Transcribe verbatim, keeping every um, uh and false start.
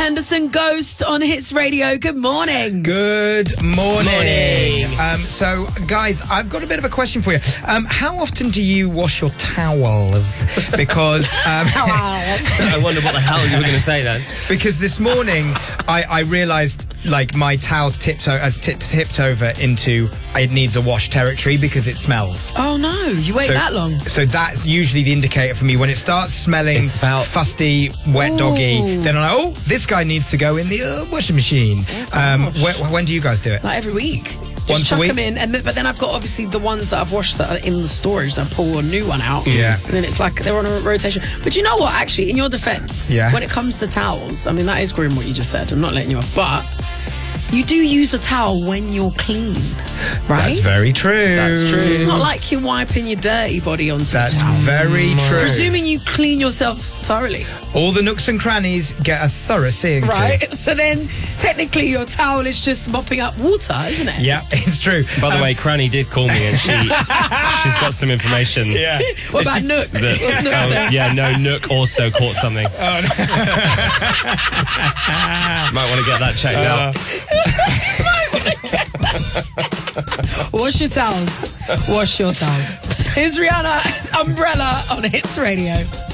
Henderson, Ghost on Hits Radio. Good morning. Good morning. Morning. Um, so, guys, I've got a bit of a question for you. Um, how often do you wash your towels? Because um, I wonder what the hell you were going to say then. because this morning I, I realised like my towels tipped o- as tipped tipped over into it needs a wash territory because it smells. Oh, no. You wait So- that long? So that's usually the indicator for me. When it starts smelling It's about- fusty, wet doggy, Ooh. then I'm like, oh, this guy needs to go in the uh, washing machine. Um, wh- when do you guys do it? Like every week. Just Once a chuck week? them in, and then, but then I've got obviously the ones that I've washed that are in the storage. So I pull a new one out, Yeah. and then it's like they're on a rotation. But you know what? Actually, in your defence, Yeah. when it comes to towels, I mean that is grim what you just said. I'm not letting you off, but you do use a towel when you're clean, right? That's very true. That's true. So it's not like you're wiping your dirty body onto That's the towel. very true. Presuming you clean yourself thoroughly, All the nooks and crannies get a thorough seeing right? to. So then, technically, your towel is just mopping up water, isn't it? Yeah, it's true. By the Um, way, Cranny did call me and she she's got some information. yeah. What about Nook? That, What's Nook oh, saying? yeah, no, Nook also caught something. Might want to get that checked out. Wash your towels. Wash your towels. Here's Rihanna's Umbrella on Hits Radio.